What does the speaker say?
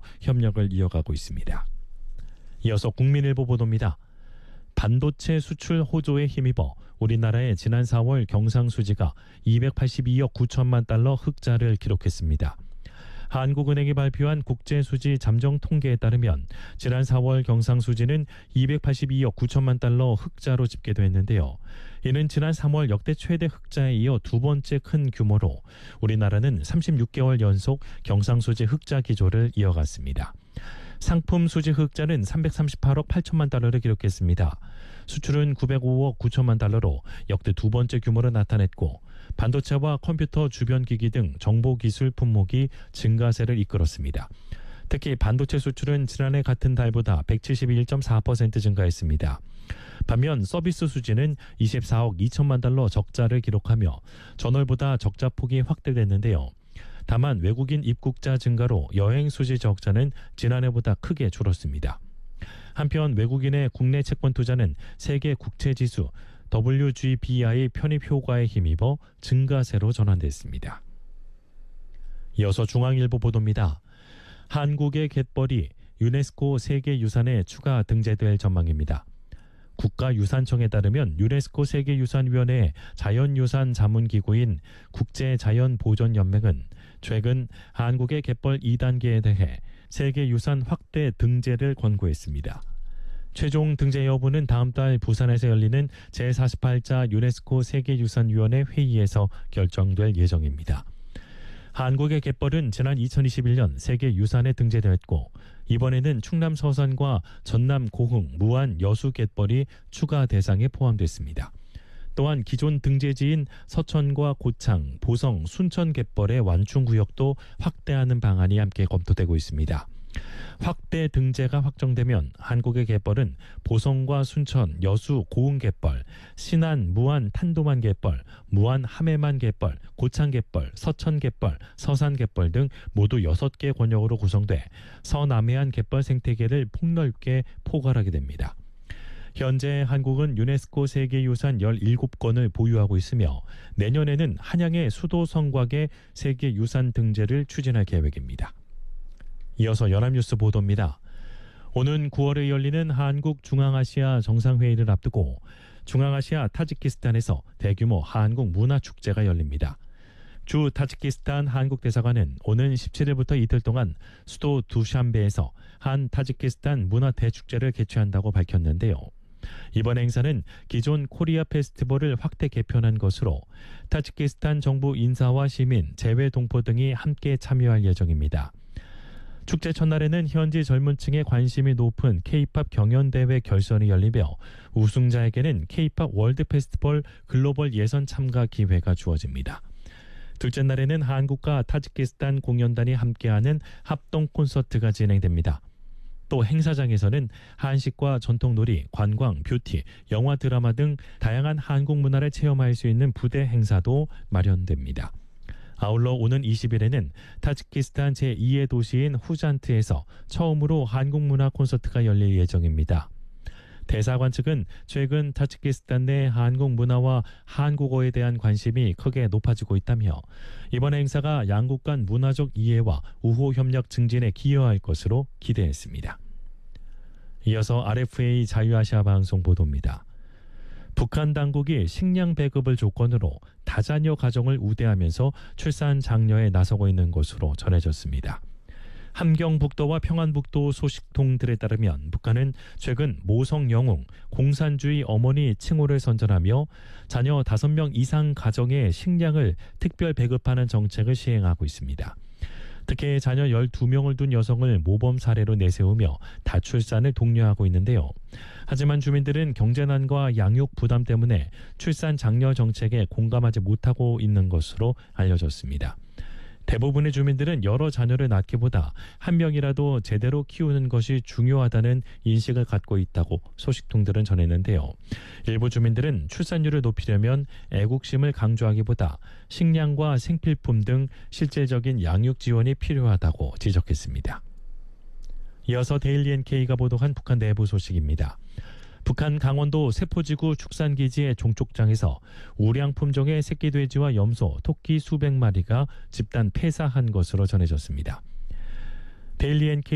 협력을 이어가고 있습니다. 이어서 국민일보 보도입니다. 반도체 수출 호조에 힘입어 우리나라의 지난 4월 경상수지가 282억 9천만 달러 흑자를 기록했습니다. 한국은행이 발표한 국제수지 잠정 통계에 따르면 지난 4월 경상수지는 282억 9천만 달러 흑자로 집계됐는데요. 이는 지난 3월 역대 최대 흑자에 이어 두 번째 큰 규모로 우리나라는 36개월 연속 경상수지 흑자 기조를 이어갔습니다. 상품 수지 흑자는 338억 8천만 달러를 기록했습니다. 수출은 905억 9천만 달러로 역대 두 번째 규모를 나타냈고 반도체와 컴퓨터 주변 기기 등 정보기술 품목이 증가세를 이끌었습니다. 특히 반도체 수출은 지난해 같은 달보다 171.4% 증가했습니다. 반면 서비스 수지는 24억 2천만 달러 적자를 기록하며 전월보다 적자 폭이 확대됐는데요. 다만 외국인 입국자 증가로 여행 수지 적자는 지난해보다 크게 줄었습니다. 한편 외국인의 국내 채권 투자는 세계 국채지수 WGBI 편입 효과에 힘입어 증가세로 전환됐습니다. 이어서 중앙일보 보도입니다. 한국의 갯벌이 유네스코 세계유산에 추가 등재될 전망입니다. 국가유산청에 따르면 유네스코 세계유산위원회 자연유산 자문기구인 국제자연보전연맹은 최근 한국의 갯벌 2단계에 대해 세계유산 확대 등재를 권고했습니다. 최종 등재 여부는 다음 달 부산에서 열리는 제48자 유네스코 세계유산위원회 회의에서 결정될 예정입니다. 한국의 갯벌은 지난 2021년 세계유산에 등재되었고 이번에는 충남 서산과 전남 고흥, 무안 여수 갯벌이 추가 대상에 포함됐습니다. 또한 기존 등재지인 서천과 고창, 보성, 순천 갯벌의 완충구역도 확대하는 방안이 함께 검토되고 있습니다. 확대 등재가 확정되면 한국의 갯벌은 보성과 순천, 여수, 고흥 갯벌, 신안, 무안, 탄도만 갯벌, 무안, 함해만 갯벌, 고창 갯벌, 서천 갯벌, 서산 갯벌 등 모두 6개 권역으로 구성돼 서남해안 갯벌 생태계를 폭넓게 포괄하게 됩니다. 현재 한국은 유네스코 세계유산 17건을 보유하고 있으며 내년에는 한양의 수도 성곽의 세계유산 등재를 추진할 계획입니다. 이어서 연합뉴스 보도입니다. 오는 9월에 열리는 한국 중앙아시아 정상회의를 앞두고 중앙아시아 타지키스탄에서 대규모 한국 문화축제가 열립니다. 주 타지키스탄 한국대사관은 오는 17일부터 이틀 동안 수도 두샨베에서 한 타지키스탄 문화대축제를 개최한다고 밝혔는데요. 이번 행사는 기존 코리아 페스티벌을 확대 개편한 것으로 타지키스탄 정부 인사와 시민, 재외 동포 등이 함께 참여할 예정입니다. 축제 첫날에는 현지 젊은 층의 관심이 높은 K-팝 경연대회 결선이 열리며 우승자에게는 K-팝 월드 페스티벌 글로벌 예선 참가 기회가 주어집니다. 둘째 날에는 한국과 타지키스탄 공연단이 함께하는 합동 콘서트가 진행됩니다. 또 행사장에서는 한식과 전통놀이, 관광, 뷰티, 영화, 드라마 등 다양한 한국 문화를 체험할 수 있는 부대 행사도 마련됩니다. 아울러 오는 20일에는 타지키스탄 제2의 도시인 후잔트에서 처음으로 한국 문화 콘서트가 열릴 예정입니다. 대사관 측은 최근 타지키스탄 내 한국 문화와 한국어에 대한 관심이 크게 높아지고 있다며 이번 행사가 양국 간 문화적 이해와 우호 협력 증진에 기여할 것으로 기대했습니다. 이어서 RFA 자유아시아 방송 보도입니다. 북한 당국이 식량 배급을 조건으로 다자녀 가정을 우대하면서 출산 장려에 나서고 있는 것으로 전해졌습니다. 함경북도와 평안북도 소식통들에 따르면 북한은 최근 모성 영웅, 공산주의 어머니 칭호를 선전하며 자녀 5명 이상 가정에 식량을 특별 배급하는 정책을 시행하고 있습니다. 특히 자녀 12명을 둔 여성을 모범 사례로 내세우며 다출산을 독려하고 있는데요. 하지만 주민들은 경제난과 양육 부담 때문에 출산 장려 정책에 공감하지 못하고 있는 것으로 알려졌습니다. 대부분의 주민들은 여러 자녀를 낳기보다 한 명이라도 제대로 키우는 것이 중요하다는 인식을 갖고 있다고 소식통들은 전했는데요. 일부 주민들은 출산율을 높이려면 애국심을 강조하기보다 식량과 생필품 등 실질적인 양육 지원이 필요하다고 지적했습니다. 이어서 데일리 NK가 보도한 북한 내부 소식입니다. 북한 강원도 세포지구 축산기지의 종촉장에서 우량 품종의 새끼 돼지와 염소, 토끼 수백 마리가 집단 폐사한 것으로 전해졌습니다. 데일리 NK